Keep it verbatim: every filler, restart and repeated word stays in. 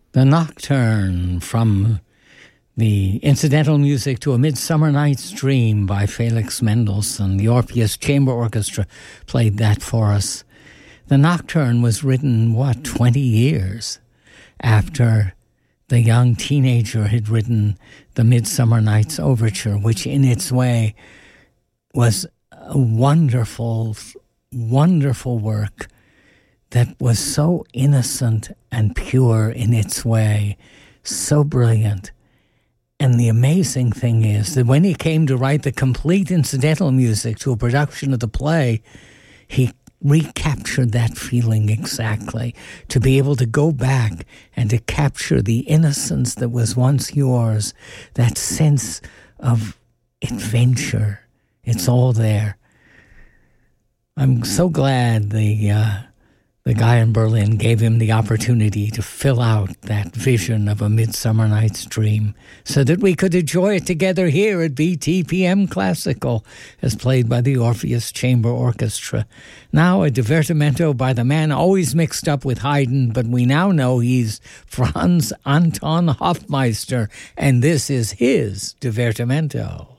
The Nocturne from the incidental music to A Midsummer Night's Dream by Felix Mendelssohn. The Orpheus Chamber Orchestra played that for us. The Nocturne was written, what, twenty years after the young teenager had written the Midsummer Night's Overture, which in its way was a wonderful, wonderful work that was so innocent and pure in its way, so brilliant. And the amazing thing is that when he came to write the complete incidental music to a production of the play, he recaptured that feeling exactly, to be able to go back and to capture the innocence that was once yours, that sense of adventure. It's all there. I'm so glad the uh, the guy in Berlin gave him the opportunity to fill out that vision of A Midsummer Night's Dream so that we could enjoy it together here at B T P M Classical, as played by the Orpheus Chamber Orchestra. Now a divertimento by the man always mixed up with Haydn, but we now know he's Franz Anton Hofmeister, and this is his divertimento.